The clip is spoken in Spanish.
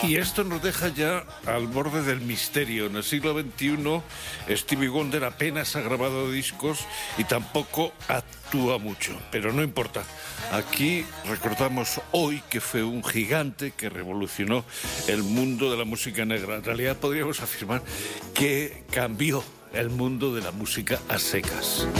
Y esto nos deja ya al borde del misterio. En el siglo XXI, Stevie Wonder apenas ha grabado discos y tampoco actúa mucho, pero no importa. Aquí recordamos hoy que fue un gigante que revolucionó el mundo de la música negra. En realidad podríamos afirmar que cambió el mundo de la música a secas.